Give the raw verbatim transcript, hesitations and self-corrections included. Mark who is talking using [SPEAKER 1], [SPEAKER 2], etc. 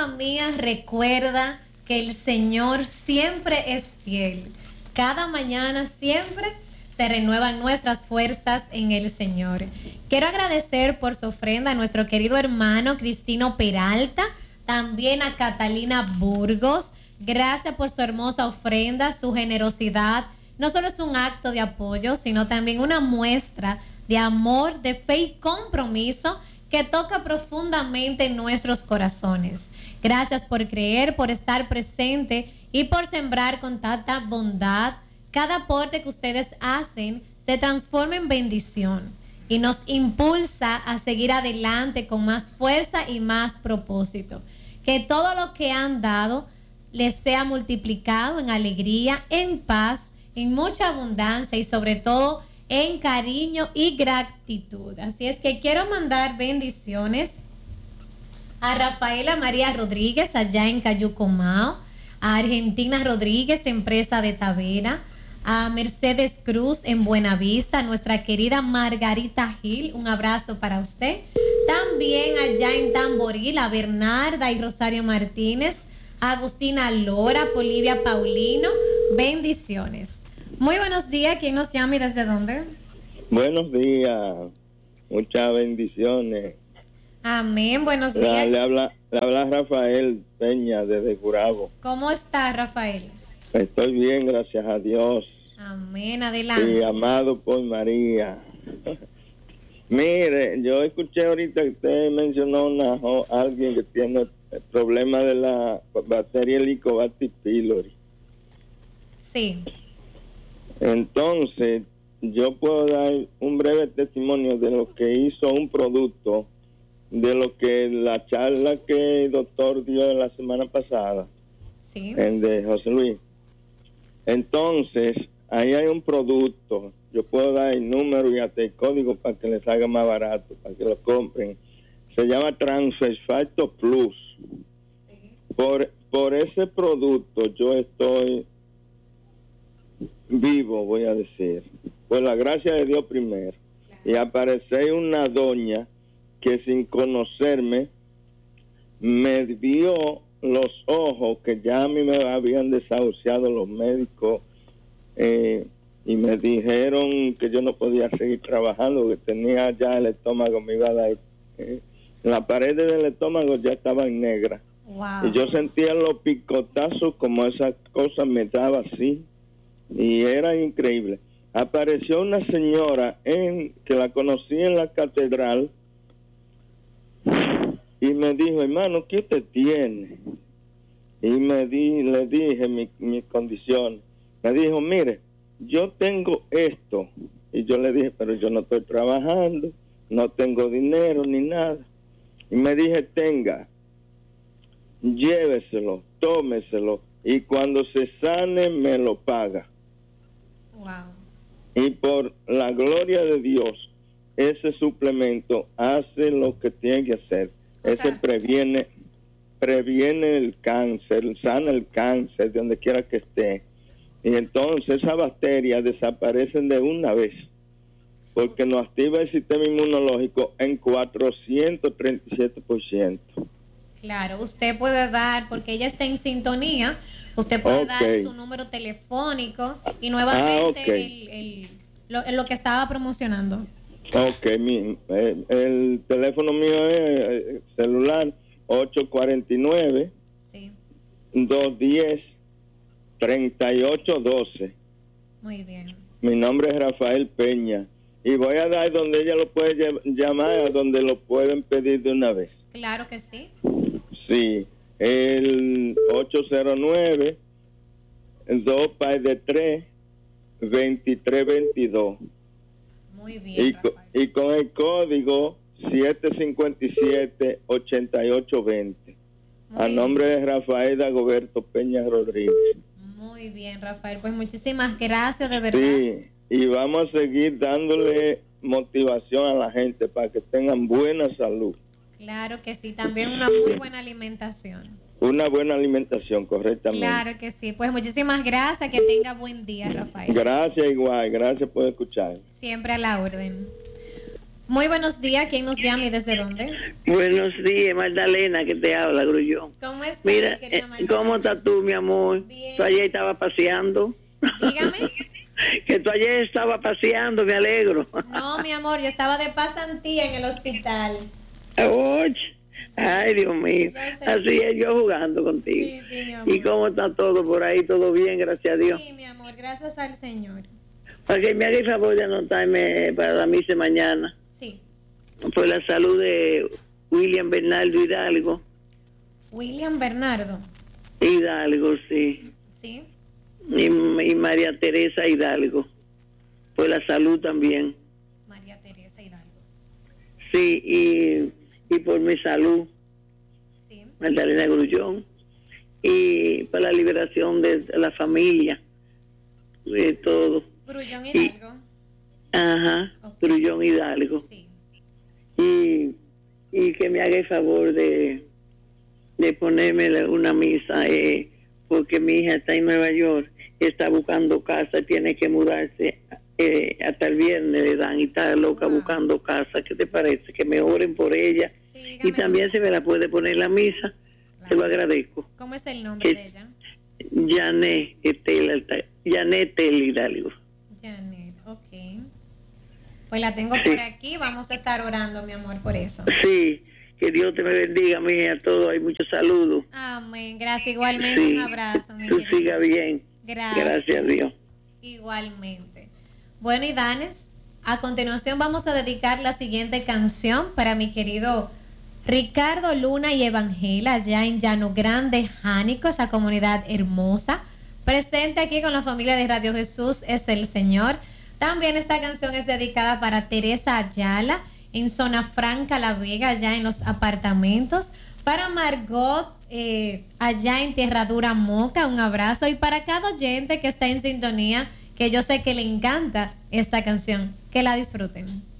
[SPEAKER 1] alma mía, recuerda que el Señor siempre es fiel. Cada mañana siempre se renuevan nuestras fuerzas en el Señor. Quiero agradecer por su ofrenda a nuestro querido hermano Cristino Peralta, también a Catalina Burgos. Gracias por su hermosa ofrenda, su generosidad. No solo es un acto de apoyo, sino también una muestra de amor, de fe y compromiso que toca profundamente en nuestros corazones. Gracias por creer, por estar presente y por sembrar con tanta bondad. Cada aporte que ustedes hacen se transforma en bendición y nos impulsa a seguir adelante con más fuerza y más propósito. Que todo lo que han dado les sea multiplicado en alegría, en paz, en mucha abundancia y sobre todo en cariño y gratitud. Así es que quiero mandar bendiciones a Rafaela María Rodríguez allá en Cayucomao, a Argentina Rodríguez, empresa de Tavera, a Mercedes Cruz en Buenavista, a nuestra querida Margarita Gil, un abrazo para usted. También allá en Tamboril, a Bernarda y Rosario Martínez, a Agustina Lora, Polivia Paulino, bendiciones. Muy buenos días, ¿quién nos llama y desde dónde?
[SPEAKER 2] Buenos días, muchas bendiciones.
[SPEAKER 1] Amén, buenos días.
[SPEAKER 2] La, le, habla, le habla Rafael Peña desde Gurabo.
[SPEAKER 1] ¿Cómo está, Rafael?
[SPEAKER 2] Estoy bien, gracias a Dios.
[SPEAKER 1] Amén, adelante.
[SPEAKER 2] Sí, amado por María. Mire, yo escuché ahorita que usted mencionó una, a alguien que tiene el problema de la bacteria Helicobacter pylori.
[SPEAKER 1] Sí.
[SPEAKER 2] Entonces, yo puedo dar un breve testimonio de lo que hizo un producto, de lo que la charla que el doctor dio la semana pasada,
[SPEAKER 1] sí,
[SPEAKER 2] el de José Luis. Entonces, ahí hay un producto, yo puedo dar el número y hasta el código para que les salga más barato, para que lo compren. Se llama Transfacto Plus.
[SPEAKER 1] sí.
[SPEAKER 2] Por, por ese producto yo estoy vivo, voy a decir, por la gracia de Dios primero. Claro. Y apareció una doña que sin conocerme me dio los ojos que ya a mí me habían desahuciado los médicos eh, y me dijeron que yo no podía seguir trabajando, que tenía ya el estómago, me iba a dar eh, la pared del estómago ya estaba en negra.
[SPEAKER 1] Wow.
[SPEAKER 2] Y yo sentía los picotazos como esa cosa me daba así y era increíble. Apareció una señora en que la conocí en la catedral y me dijo, hermano, ¿qué usted tiene? Y me di, le dije mi, mi condición. Me dijo, mire, yo tengo esto. Y yo le dije, pero yo no estoy trabajando, no tengo dinero ni nada. Y me dije, tenga, lléveselo, tómeselo, y cuando se sane me lo paga.
[SPEAKER 1] Wow.
[SPEAKER 2] Y por la gloria de Dios, ese suplemento hace lo que tiene que hacer. O ese sea, previene previene el cáncer, sana el cáncer de donde quiera que esté. Y entonces esas bacterias desaparecen de una vez, porque nos activa el sistema inmunológico en cuatrocientos treinta y siete por ciento.
[SPEAKER 1] Claro, usted puede dar, porque ella está en sintonía, usted puede okay. dar su número telefónico y nuevamente ah, okay. el, el, lo, lo que estaba promocionando.
[SPEAKER 2] Ok, mi, el, el teléfono mío es el celular ocho cuatro nueve,
[SPEAKER 1] sí.
[SPEAKER 2] dos uno cero, tres ocho uno dos.
[SPEAKER 1] Muy bien.
[SPEAKER 2] Mi nombre es Rafael Peña y voy a dar donde ella lo puede llamar, a donde lo pueden pedir de una vez.
[SPEAKER 1] Claro que sí.
[SPEAKER 2] Sí, el ocho cero nueve, dos par de tres, veintitrés veintidós.
[SPEAKER 1] Muy bien,
[SPEAKER 2] y,
[SPEAKER 1] Rafael.
[SPEAKER 2] Y con el código siete cinco siete, ocho ocho dos cero. A nombre de Rafael Dagoberto Peña Rodríguez.
[SPEAKER 1] Muy bien, Rafael. Pues muchísimas gracias, de verdad.
[SPEAKER 2] Sí, y vamos a seguir dándole motivación a la gente para que tengan buena salud.
[SPEAKER 1] Claro que sí, también una muy buena alimentación.
[SPEAKER 2] Una buena alimentación, correctamente.
[SPEAKER 1] Claro que sí. Pues muchísimas gracias, que tenga buen día, Rafael.
[SPEAKER 2] Gracias igual, gracias por escuchar.
[SPEAKER 1] Siempre a la orden. Muy buenos días, ¿quién nos llama y desde dónde?
[SPEAKER 3] Buenos días, Magdalena, que te habla, Grullón.
[SPEAKER 1] ¿Cómo estás,
[SPEAKER 3] Mira,
[SPEAKER 1] mi querida
[SPEAKER 3] eh,
[SPEAKER 1] Magdalena?
[SPEAKER 3] ¿cómo estás tú, mi amor?
[SPEAKER 1] Bien.
[SPEAKER 3] Tú ayer estabas paseando.
[SPEAKER 1] Dígame.
[SPEAKER 3] Que tú ayer estabas paseando, me alegro.
[SPEAKER 1] No, mi amor, yo estaba de pasantía en el hospital.
[SPEAKER 3] Oye, ay, Dios mío.
[SPEAKER 1] Ya sé.
[SPEAKER 3] Así es, yo jugando contigo.
[SPEAKER 1] Sí, sí, mi amor.
[SPEAKER 3] ¿Y cómo está todo por ahí? ¿Todo bien, gracias a Dios?
[SPEAKER 1] Sí, mi amor, gracias al Señor.
[SPEAKER 3] Para que me haga el favor de anotarme para la misa mañana.
[SPEAKER 1] Sí.
[SPEAKER 3] Por la salud de William Bernardo Hidalgo.
[SPEAKER 1] William Bernardo.
[SPEAKER 3] Hidalgo, sí.
[SPEAKER 1] Sí.
[SPEAKER 3] Y, y María Teresa Hidalgo. Por la salud también.
[SPEAKER 1] María Teresa Hidalgo.
[SPEAKER 3] Sí, y, y por mi salud,
[SPEAKER 1] Sí.
[SPEAKER 3] Magdalena Grullón. Y para la liberación de la familia. De todo.
[SPEAKER 1] Grullón
[SPEAKER 3] Y-
[SPEAKER 1] Hidalgo.
[SPEAKER 3] Ajá,
[SPEAKER 1] Ok.
[SPEAKER 3] Grullón Hidalgo.
[SPEAKER 1] Sí.
[SPEAKER 3] Y, y que me haga el favor de, de ponerme la- una misa, eh, porque mi hija está en Nueva York, está buscando casa, tiene que mudarse, eh, hasta el viernes le dan y está loca
[SPEAKER 1] Wow.
[SPEAKER 3] buscando casa. ¿Qué te parece? Que me oren por ella
[SPEAKER 1] Sí,
[SPEAKER 3] y
[SPEAKER 1] dígame.
[SPEAKER 3] también se me la puede poner la misa, se lo agradezco.
[SPEAKER 1] ¿Cómo es el nombre
[SPEAKER 3] ¿Qué?
[SPEAKER 1] de ella?
[SPEAKER 3] Janet Estela, Janet Tel Hidalgo.
[SPEAKER 1] Janet, ok. Pues la tengo
[SPEAKER 3] Sí.
[SPEAKER 1] por aquí, vamos a estar orando, mi amor, por eso.
[SPEAKER 3] Sí, que Dios te me bendiga, mía, a todos, hay muchos saludos.
[SPEAKER 1] Amén, gracias, igualmente
[SPEAKER 3] Sí,
[SPEAKER 1] un abrazo, mi
[SPEAKER 3] tú
[SPEAKER 1] querida.
[SPEAKER 3] siga bien.
[SPEAKER 1] Gracias.
[SPEAKER 3] Gracias a Dios.
[SPEAKER 1] Igualmente. Bueno, y Danes, a continuación vamos a dedicar la siguiente canción para mi querido Ricardo Luna y Evangela, allá en Llano Grande, Jánico, esa comunidad hermosa. Presente aquí con la familia de Radio Jesús es el Señor. También esta canción es dedicada para Teresa Ayala, en Zona Franca, La Vega, allá en los apartamentos. Para Margot, eh, allá en Tierra Dura, Moca, un abrazo. Y para cada oyente que está en sintonía, que yo sé que le encanta esta canción, que la disfruten.